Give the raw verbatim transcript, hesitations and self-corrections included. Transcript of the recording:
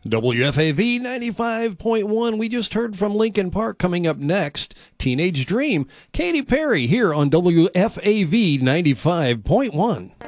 W F A V ninety-five point one. We just heard from Linkin Park. Coming up next, Teenage Dream. Katy Perry here on W F A V ninety-five point one.